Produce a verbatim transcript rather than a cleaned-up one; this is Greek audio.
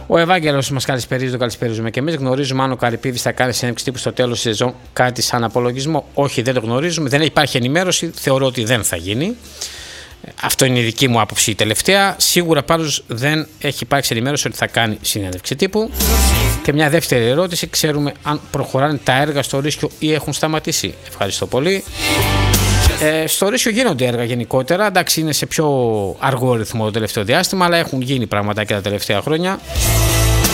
Ο Ευάγγελος μας καλησπερίζει, το καλησπερίζουμε και εμείς. Γνωρίζουμε αν ο Καρυπίδης θα κάνει συνέντευξη τύπου στο τέλος της σεζόν κάτι σαν απολογισμό? Όχι, δεν το γνωρίζουμε, δεν υπάρχει ενημέρωση, θεωρώ ότι δεν θα γίνει. Αυτό είναι η δική μου άποψη η τελευταία. Σίγουρα πάντως δεν έχει υπάρξει ενημέρωση ότι θα κάνει συνέντευξη τύπου. Και μια δεύτερη ερώτηση, ξέρουμε αν προχωράνε τα έργα στο Ρίσκιο ή έχουν σταματήσει? Ευχαριστώ πολύ. Ε, στο Ρήσιο γίνονται έργα γενικότερα, εντάξει, είναι σε πιο αργό ρυθμό το τελευταίο διάστημα, αλλά έχουν γίνει πραγματάκια τα τελευταία χρόνια.